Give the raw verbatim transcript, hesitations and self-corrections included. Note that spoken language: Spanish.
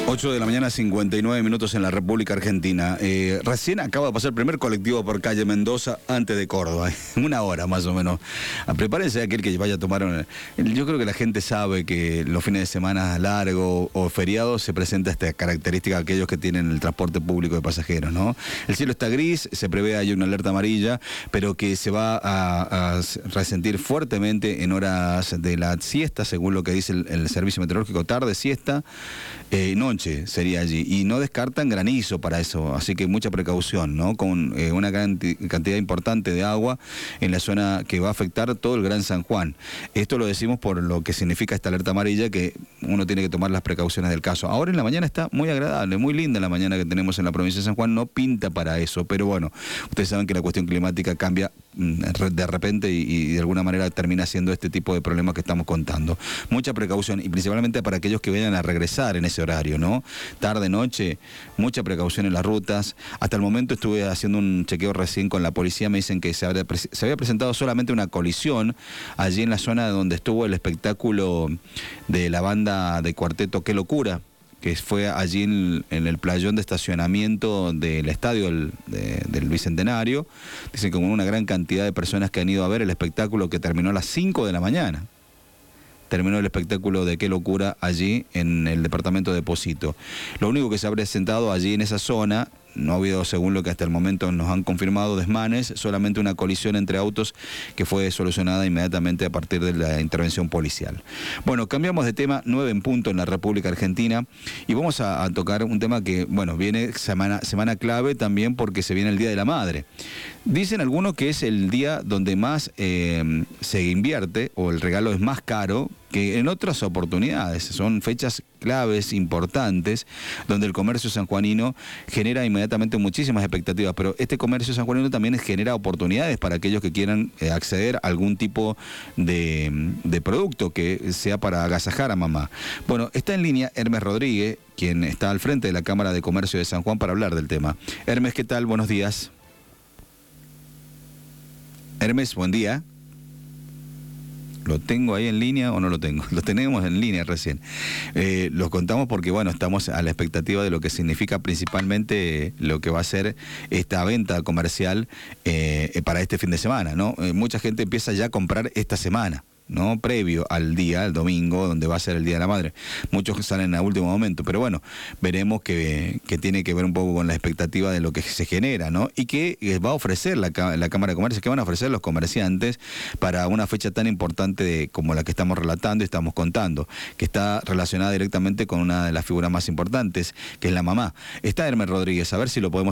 ocho de la mañana, cincuenta y nueve minutos en la República Argentina. Eh, recién acaba de pasar el primer colectivo por calle Mendoza antes de Córdoba, una hora más o menos. Ah, prepárense aquel que vaya a tomar un... Yo creo que la gente sabe que los fines de semana largos o feriados se presenta esta característica de aquellos que tienen el transporte público de pasajeros, ¿no? El cielo está gris, se prevé hay una alerta amarilla, pero que se va a, a resentir fuertemente en horas de la siesta, según lo que dice el, el servicio meteorológico, tarde, siesta, eh, noche sería allí, y no descartan granizo para eso, así que mucha precaución, ¿no? Con eh, una gran cantidad importante de agua en la zona que va a afectar todo el Gran San Juan. Esto lo decimos por lo que significa esta alerta amarilla, que uno tiene que tomar las precauciones del caso. Ahora en la mañana está muy agradable, muy linda la mañana que tenemos en la provincia de San Juan, no pinta para eso, pero bueno, ustedes saben que la cuestión climática cambia de repente y, y de alguna manera termina siendo este tipo de problemas que estamos contando. Mucha precaución, y principalmente para aquellos que vayan a regresar en ese horario, ¿no? Tarde, noche, mucha precaución en las rutas. Hasta el momento estuve haciendo un chequeo recién con la policía, me dicen que se había, se había presentado solamente una colisión allí en la zona donde estuvo el espectáculo de la banda de cuarteto Qué Locura, que fue allí en, en el playón de estacionamiento del estadio del, de, del Bicentenario. Dicen que con una gran cantidad de personas que han ido a ver el espectáculo, que terminó a las cinco de la mañana. Terminó el espectáculo de Qué Locura allí en el departamento de Posito. Lo único que se ha presentado allí en esa zona, no ha habido, según lo que hasta el momento nos han confirmado, desmanes, solamente una colisión entre autos que fue solucionada inmediatamente a partir de la intervención policial. Bueno, cambiamos de tema, nueve en punto en la República Argentina, y vamos a, a tocar un tema que, bueno, viene semana, semana clave también porque se viene el Día de la Madre. Dicen algunos que es el día donde más eh, se invierte, o el regalo es más caro que en otras oportunidades. Son fechas claves, importantes, donde el comercio sanjuanino genera inmediatamente muchísimas expectativas, pero este comercio sanjuanino también genera oportunidades para aquellos que quieran eh, acceder a algún tipo de, de producto que sea para agasajar a mamá. Bueno, está en línea Hermes Rodríguez, quien está al frente de la Cámara de Comercio de San Juan, para hablar del tema. Hermes, ¿qué tal? Buenos días. Hermes, buen día. ¿Lo tengo ahí en línea o no lo tengo? Lo tenemos en línea recién. Eh, los contamos porque, bueno, estamos a la expectativa de lo que significa principalmente lo que va a ser esta venta comercial eh, para este fin de semana, ¿no? Eh, mucha gente empieza ya a comprar esta semana, ¿no? Previo al día, el domingo, donde va a ser el Día de la Madre. Muchos salen a último momento, pero bueno, veremos que, que tiene que ver un poco con la expectativa de lo que se genera, ¿no? Y que va a ofrecer la, la Cámara de Comercio, que van a ofrecer los comerciantes para una fecha tan importante de, como la que estamos relatando y estamos contando, que está relacionada directamente con una de las figuras más importantes, que es la mamá. Está Hermes Rodríguez, a ver si lo podemos